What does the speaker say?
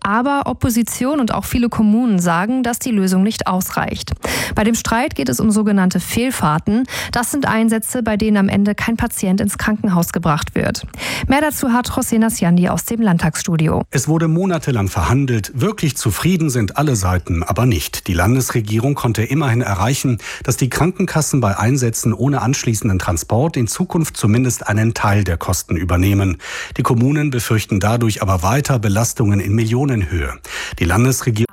Aber Opposition und auch viele Kommunen sagen, dass die Lösung nicht ausreicht. Bei dem Streit geht es um sogenannte Fehlfahrten. Das sind Einsätze, bei denen am Ende kein Patient ins Krankenhaus gebracht wird. Mehr dazu hat José Nasciandi aus dem Landtagsstudio. Es wurde monatelang verhandelt. Wirklich zufrieden sind alle Seiten aber nicht. Die Landesregierung konnte immerhin erreichen, dass die Krankenkassen bei Einsätzen ohne anschließenden Transport in Zukunft zumindest einen Teil der Kosten übernehmen. Die Kommunen befürchten dadurch aber weiter Belastungen in Millionenhöhe. Die Landesregierung